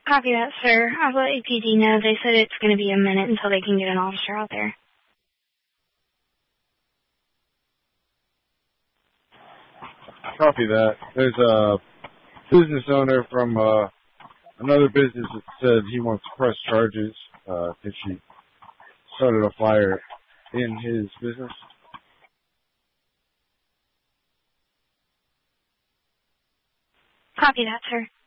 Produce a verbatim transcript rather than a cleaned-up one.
Copy that, sir. I'll let A P D know. They said it's going to be a minute until they can get an officer out there. Copy that. There's a business owner from uh, another business that said he wants to press charges uh, if she started a fire in his business. Copy that, sir.